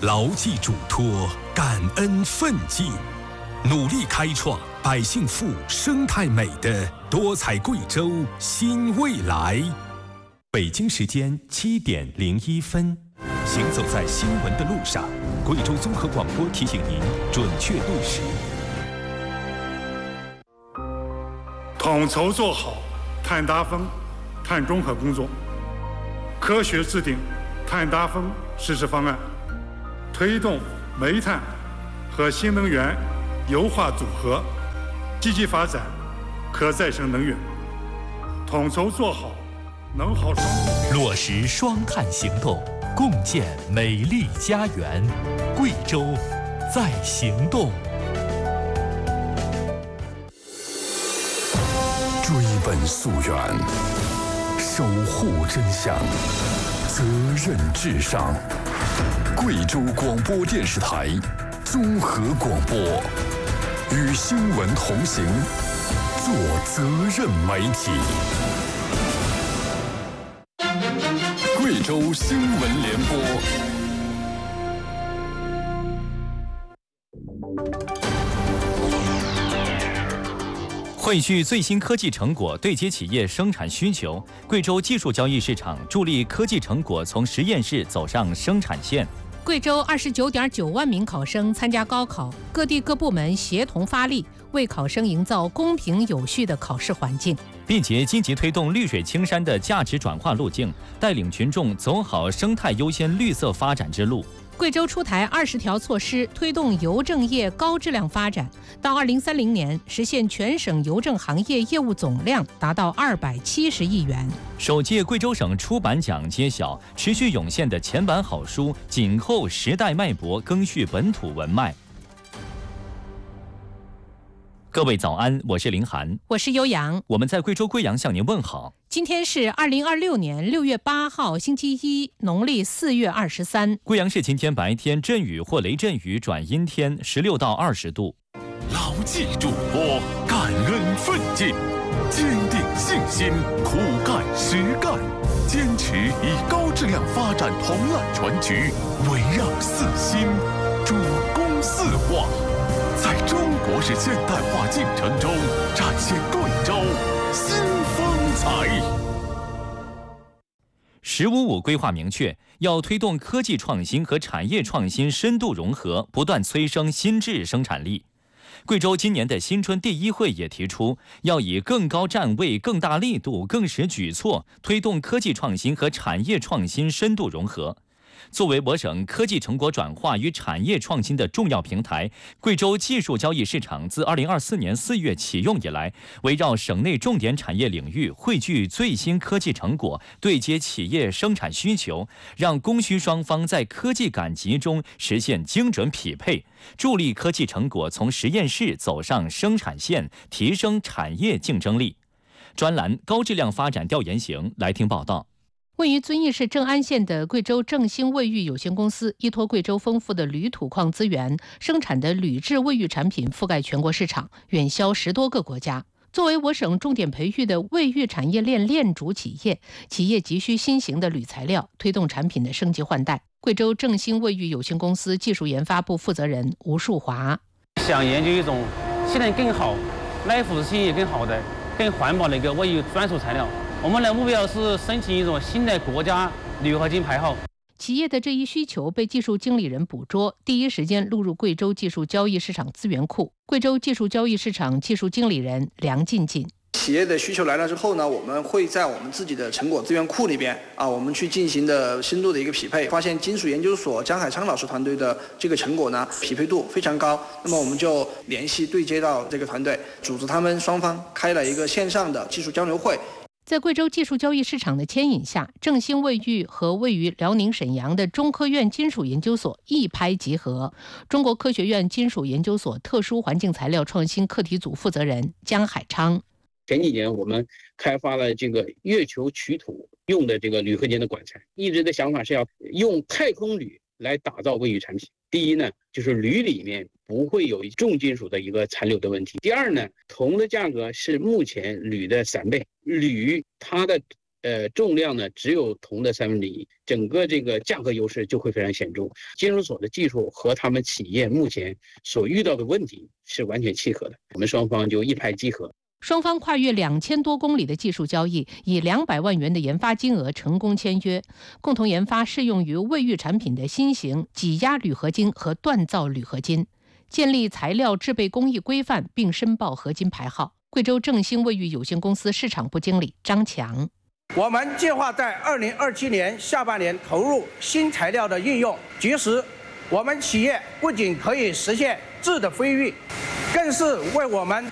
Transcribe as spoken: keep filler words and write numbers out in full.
牢记嘱托，感恩奋进，努力开创百姓富、生态美的多彩贵州新未来。北京时间七点零一分，行走在新闻的路上，贵州综合广播提醒您准确对时。 统筹做好碳达峰、碳中和工作，科学制定碳达峰实施方案，推动煤炭和新能源优化组合，积极发展可再生能源，统筹做好能耗双控， 落实双碳行动，共建美丽家园。贵州在行动。 追本溯源，守护真相，责任至上。贵州广播电视台综合广播，与新闻同行，做责任媒体。贵州新闻联播。 汇聚最新科技成果，对接企业生产需求。贵州技术交易市场助力科技成果从实验室走上生产线。 贵州二十九点九万名考生参加高考，各地各部门协同发力，为考生营造公平有序的考试环境， 并且积极推动绿水青山的价值转化路径，带领群众走好生态优先绿色发展之路。 贵州出台二十条措施，推动邮政业高质量发展，到二零三零年实现全省邮政行业业务总量达到二百七十亿元。 首届贵州省出版奖揭晓，持续涌现的前版好书紧扣时代脉搏，赓续本土文脉。各位早安，我是林涵， 我是悠扬， 我们在贵州贵阳向您问好。 今天是二零二六年六月八号，星期一，农历四月二十三。 贵阳市今天白天阵雨或雷阵雨转阴天，十六到二十度。 牢记嘱托，感恩奋进，坚定信心，苦干实干，坚持以高质量发展统揽全局，围绕四新，主攻四化。在中国式现代化进程中，展现贵州新风采。 十五五规划明确，要推动科技创新和产业创新深度融合，不断催生新质生产力。贵州今年的新春第一会也提出，要以更高站位、更大力度、更实举措，推动科技创新和产业创新深度融合。作为我省科技成果转化与产业创新的重要平台，贵州技术交易市场自二零二四年四月启用以来，围绕省内重点产业领域，汇聚最新科技成果，对接企业生产需求，让供需双方在科技赶集中实现精准匹配，助力科技成果从实验室走上生产线，提升产业竞争力。专栏高质量发展调研行，来听报道。 位于遵义市正安县的贵州正兴卫浴有限公司，依托贵州丰富的铝土矿资源，生产的铝制卫浴产品覆盖全国市场，远销十多个国家。作为我省重点培育的卫浴产业链链主企业，企业急需新型的铝材料，推动产品的升级换代。贵州正兴卫浴有限公司技术研发部负责人吴树华： 想研究一种性能更好、耐腐蚀性也更好的、更环保的一个卫浴专属材料。我们的目标是申请一种新的国家铝合金牌号。 企业的这一需求被技术经理人捕捉，第一时间录入贵州技术交易市场资源库。贵州技术交易市场技术经理人梁进进： 企业的需求来了之后呢，我们会在我们自己的成果资源库里边啊，我们去进行的深度的一个匹配，发现金属研究所江海昌老师团队的这个成果呢，匹配度非常高。那么我们就联系对接到这个团队，组织他们双方开了一个线上的技术交流会。 在贵州技术交易市场的牵引下，正兴卫浴和位于辽宁沈阳的中科院金属研究所一拍即合。中国科学院金属研究所特殊环境材料创新课题组负责人江海昌： 前几年我们开发了这个月球取土用的这个铝合金的管材，一直的想法是要用太空铝来打造卫浴产品。第一呢，就是铝里面不会有重金属的一个残留的问题。第二呢，铜的价格是目前铝的三倍，铝它的呃，重量呢只有铜的三分之一，整个这个价格优势就会非常显著。金融所的技术和他们企业目前所遇到的问题是完全契合的，我们双方就一拍即合。 双方跨越两千多公里的技术交易，以两百万元的研发金额成功签约，共同研发适用于卫浴产品的新型挤压铝合金和锻造铝合金，建立材料制备工艺规范，并申报合金牌号。贵州正兴卫浴有限公司市场部经理张强。 我们计划在二零二七年下半年投入新材料的应用，届时我们企业不仅可以实现质的飞跃，更是为我们